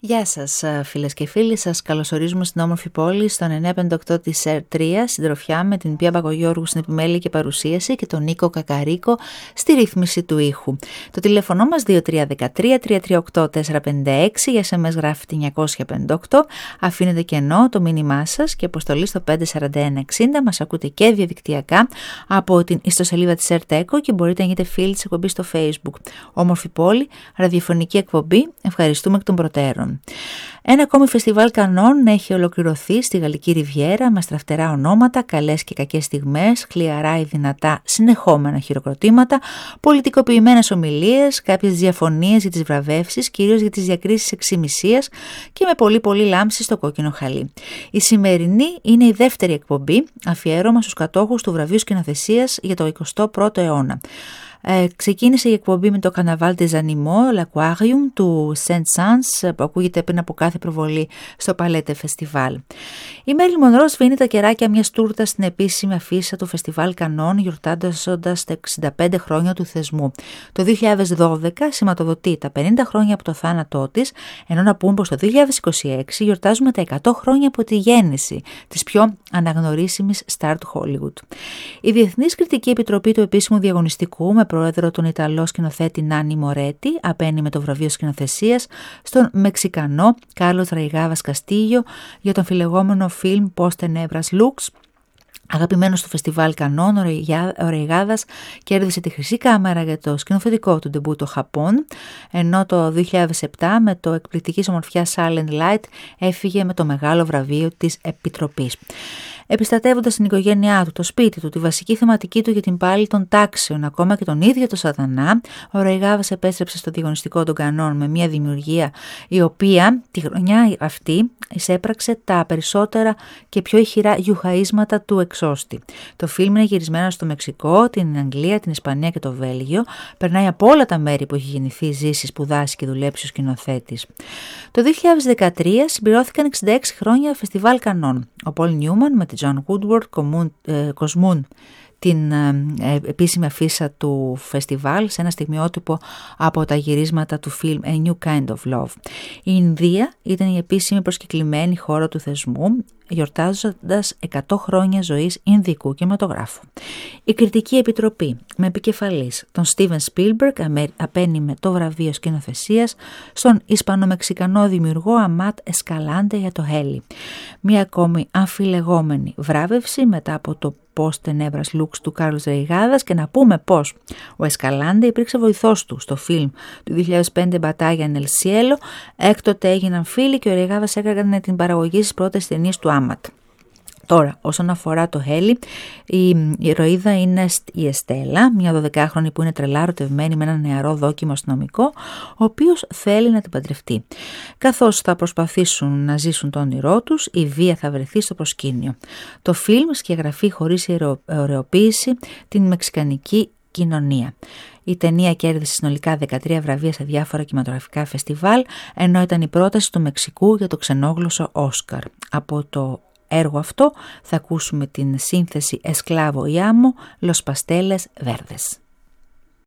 Γεια σας φίλες και φίλοι, σας καλωσορίζουμε στην όμορφη πόλη στον 958 της ΕΡ3, συντροφιά με την Πία Μπακογιώργου στην επιμέλεια και παρουσίαση και τον Νίκο Κακαρίκο στη ρύθμιση του ήχου. Το τηλέφωνο μας 2313-338-456, για SMS γράφετε 958, αφήνετε κενό το μήνυμά σας και αποστολή στο 54160. Μας ακούτε και διαδικτυακά από την ιστοσελίδα της ΕΡΤΕΚΟ και μπορείτε να γίνετε φίλοι της εκπομπής στο Facebook. Όμορφη πόλη, ραδιοφωνική εκπομπή, ευχαριστούμε εκ των προτέρων. Ένα ακόμη φεστιβάλ κανών έχει ολοκληρωθεί στη Γαλλική Ριβιέρα με στραφτερά ονόματα, καλές και κακές στιγμές, χλιαρά ή δυνατά συνεχόμενα χειροκροτήματα, πολιτικοποιημένες ομιλίες, κάποιες διαφωνίες για τις βραβεύσεις, κυρίως για τις διακρίσεις εξιμισίας και με πολύ λάμψη στο κόκκινο χαλί. Η σημερινή είναι η δεύτερη εκπομπή, αφιέρωμα στους κατόχους του βραβείου σκηνοθεσίας για το 21ο αιώνα. Ξεκίνησε η εκπομπή με το Carnaval des Animaux, l'Aquarium του Saint-Saëns, που ακούγεται πριν από κάθε προβολή στο Παλέτε Φεστιβάλ. Η Μέριλιν Μονρό σβήνει τα κεράκια μιας τούρτας στην επίσημη αφίσα του Φεστιβάλ Κανών, γιορτάζοντας τα 65 χρόνια του θεσμού. Το 2012 σηματοδοτεί τα 50 χρόνια από το θάνατό της, ενώ να πούμε πως το 2026 γιορτάζουμε τα 100 χρόνια από τη γέννηση της πιο αναγνωρίσιμης στάρ του Hollywood. Η Διεθνής Κριτική Επιτροπή του Επίσημου Διαγωνιστικού, με πρόεδρο τον Ιταλό σκηνοθέτη Νάνι Μορέτη, απένει με το βραβείο σκηνοθεσίας στον Μεξικανό Κάρλος Ραϊγάδας Καστίγιο για τον φιλεγόμενο φιλμ Πώς Τενέμπρας Λουξ. Αγαπημένος του Φεστιβάλ Κανών, ο Ραϊγάδας κέρδισε τη Χρυσή Κάμερα για το σκηνοθετικό του ντεμπού το Χαπών, ενώ το 2007 με το εκπληκτικής ομορφιάς Silent Light έφυγε με το μεγάλο βραβείο της Επιτροπής. Επιστατεύοντας την οικογένειά του, το σπίτι του, τη βασική θεματική του για την πάλη των τάξεων, ακόμα και τον ίδιο το Σατανά, ο Ραϊγάδας επέστρεψε στο διαγωνιστικό των Κανών με μια δημιουργία η οποία τη χρονιά αυτή εισέπραξε τα περισσότερα και πιο ηχηρά γιουχαΐσματα του εξώστη. Το φιλμ είναι γυρισμένο στο Μεξικό, την Αγγλία, την Ισπανία και το Βέλγιο. Περνάει από όλα τα μέρη που έχει γεννηθεί, ζήσει, σπουδάσει και δουλέψει ο σκηνοθέτης. Το 2013 συμπληρώθηκαν 66 χρόνια Φεστιβάλ Κανών. Ο Πολ Νιούμαν με τη Τζον Woodward κοσμούν την επίσημη αφίσα του φεστιβάλ σε ένα στιγμιότυπο από τα γυρίσματα του φιλμ A New Kind of Love. Η Ινδία ήταν η επίσημη προσκεκλημένη χώρα του θεσμού, γιορτάζοντας 100 χρόνια ζωής Ινδικού κινηματογράφου. Η Κριτική Επιτροπή με επικεφαλής τον Στίβεν Σπίλμπεργκ απένει με το βραβείο σκηνοθεσίας στον Ισπανομεξικανό δημιουργό Αμάτ Εσκαλάντε για το Χέλι. Μία ακόμη αμφιλεγόμενη βράβευση μετά από το Πώς Τενέμπρας Λουξ του Κάρλος Ραϊγάδας, και να πούμε πως ο Εσκαλάντε υπήρξε βοηθός του στο φιλμ του 2005 Μπατάγια Νελ Σιέλο. Έκτοτε έγιναν φίλοι και ο Ραϊγάδας έκανε την παραγωγή στις πρώτες ταινίες του Άματ. Τώρα, όσον αφορά το Χέλι, η ηρωίδα είναι η Εστέλα, μια 12χρονη που είναι τρελά ερωτευμένη με έναν νεαρό δόκιμο αστυνομικό, ο οποίος θέλει να την παντρευτεί. Καθώς θα προσπαθήσουν να ζήσουν το όνειρό τους, η βία θα βρεθεί στο προσκήνιο. Το φιλμ σκιαγραφεί χωρίς ωρεοποίηση την μεξικανική κοινωνία. Η ταινία κέρδισε συνολικά 13 βραβεία σε διάφορα κινηματογραφικά φεστιβάλ, ενώ ήταν η πρόταση του Μεξικού για το ξενόγλωσσο Όσκαρ. Από το έργο αυτό θα ακούσουμε την σύνθεση Esclavo y Amo, Los Pasteles Verdes.